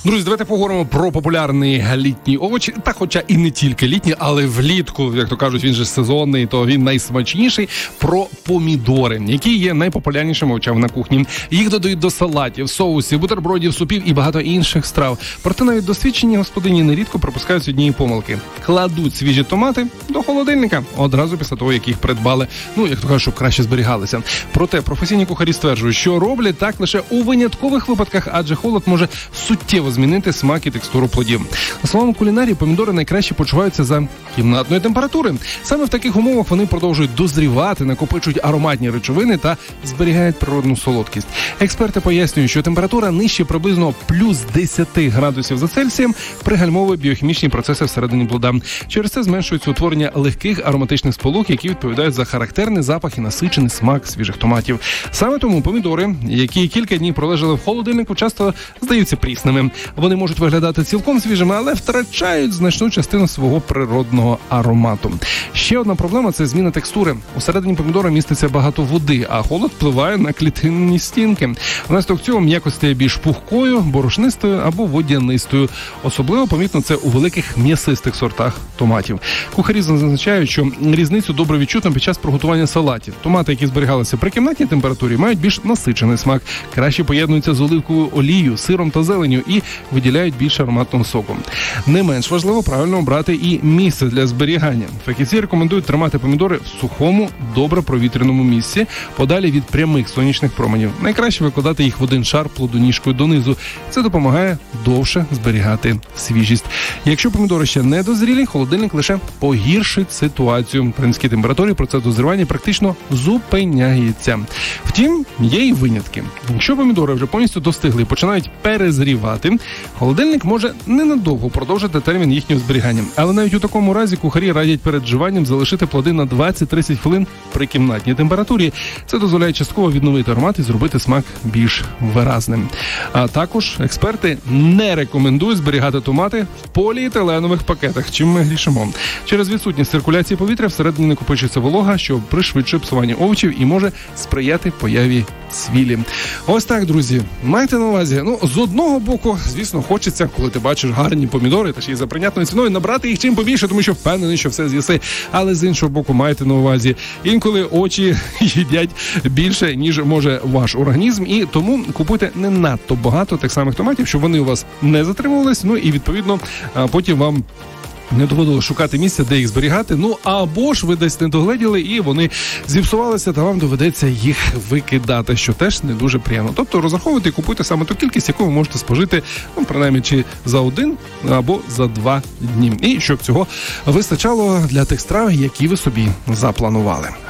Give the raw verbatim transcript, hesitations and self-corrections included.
Друзі, давайте поговоримо про популярний літній овоч. Та хоча і не тільки літній, але влітку, як то кажуть, він же сезонний, то він найсмачніший. Про помідори, які є найпопулярнішими овочами на кухні. Їх додають до салатів, соусів, бутербродів, супів і багато інших страв. Проте навіть досвідчені господині нерідко пропускають однієї помилки. Кладуть свіжі томати до холодильника одразу після того, як їх придбали. Ну, як то кажуть, щоб краще зберігалися. Проте професійні кухарі стверджують, що роблять так лише у виняткових випадках, адже холод може суттєво змінити смак і текстуру плодів. За словом кулінарії, помідори найкраще почуваються за кімнатної температури. Саме в таких умовах вони продовжують дозрівати, накопичують ароматні речовини та зберігають природну солодкість. Експерти пояснюють, що температура нижче приблизно плюс десять градусів за Цельсієм пригальмовує біохімічні процеси всередині плода. Через це зменшується утворення легких ароматичних сполук, які відповідають за характерний запах і насичений смак свіжих томатів. Саме тому помідори, які кілька днів пролежали в холодильнику, часто здаються прісними. Вони можуть виглядати цілком свіжими, але втрачають значну частину свого природного аромату. Ще одна проблема – це зміна текстури. Усередині помідора міститься багато води, а холод впливає на клітинні стінки. Внаслідок цього м'якость стає більш пухкою, борошнистою або водянистою. Особливо помітно це у великих м'ясистих сортах томатів. Кухарі зазначають, що різницю добре відчутно під час приготування салатів. Томати, які зберігалися при кімнатній температурі, мають більш насичений смак, краще поєднуються з оливковою олією, сиром та зеленню і виділяють більше ароматного соку. Не менш важливо правильно обрати і місце для зберігання. Фахівці рекомендують тримати помідори в сухому, добре провітряному місці, подалі від прямих сонячних променів. Найкраще викладати їх в один шар плодоніжкою донизу. Це допомагає довше зберігати свіжість. Якщо помідори ще не дозрілі, холодильник лише погіршить ситуацію. При низькій температурі процес дозрівання практично зупиняється. Втім, є і винятки. Якщо помідори вже повністю достигли і починають перезрівати, холодильник може ненадовго продовжити термін їхнього зберігання. Але навіть у такому разі кухарі радять перед вживанням залишити плоди на двадцять-тридцять хвилин при кімнатній температурі. Це дозволяє частково відновити аромат і зробити смак більш виразним. А також експерти не рекомендують зберігати томати в поліетиленових пакетах, чим ми грішимо. Через відсутність циркуляції повітря всередині накопичується волога, що пришвидшує псування овочів і може сприяти появі цвілі. Ось так, друзі. Майте на увазі, ну, з одного боку, звісно, хочеться, коли ти бачиш гарні помідори, та ще й за прийнятною ціною, набрати їх чим побільше, тому що впевнений, що все з'їси. Але з іншого боку, майте на увазі, інколи очі їдять більше, ніж може ваш організм, і тому купуйте не надто багато тих самих томатів, щоб вони у вас не затримувались, ну і, відповідно, потім вам не доводилось шукати місця, де їх зберігати, ну або ж ви десь не догледіли і вони зіпсувалися, та вам доведеться їх викидати, що теж не дуже приємно. Тобто розраховуйте і купуйте саме ту кількість, яку ви можете спожити, ну, принаймні, чи за один або за два дні. І щоб цього вистачало для тих страв, які ви собі запланували.